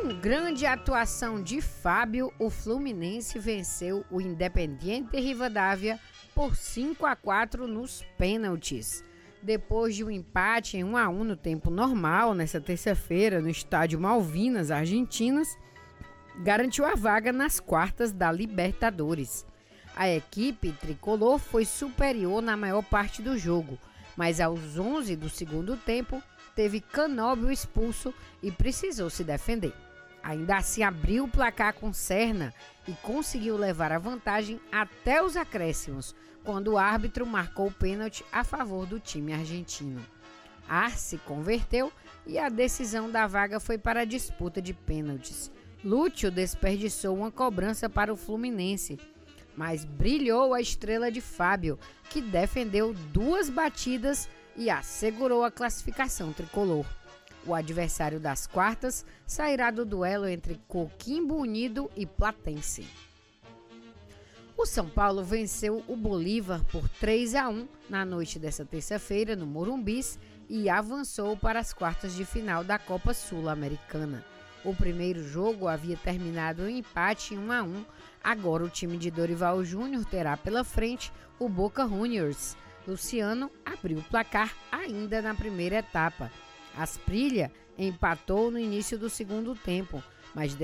Com grande atuação de Fábio, o Fluminense venceu o Independiente Rivadavia por 5-4 nos pênaltis. Depois de um empate em 1-1 no tempo normal, nesta terça-feira, no estádio Malvinas, Argentinas, garantiu a vaga nas quartas da Libertadores. A equipe tricolor foi superior na maior parte do jogo, mas aos 11 do segundo tempo, teve Canóbio expulso e precisou se defender. Ainda assim abriu o placar com Serna e conseguiu levar a vantagem até os acréscimos, quando o árbitro marcou o pênalti a favor do time argentino. Arce converteu e a decisão da vaga foi para a disputa de pênaltis. Lúcio desperdiçou uma cobrança para o Fluminense, mas brilhou a estrela de Fábio, que defendeu 2 batidas e assegurou a classificação tricolor. O adversário das quartas sairá do duelo entre Coquimbo Unido e Platense. O São Paulo venceu o Bolívar por 3-1 na noite desta terça-feira no Morumbis e avançou para as quartas de final da Copa Sul-Americana. O primeiro jogo havia terminado em empate em 1-1. Agora o time de Dorival Júnior terá pela frente o Boca Juniors. Luciano abriu o placar ainda na primeira etapa. Asprilla empatou no início do segundo tempo, mas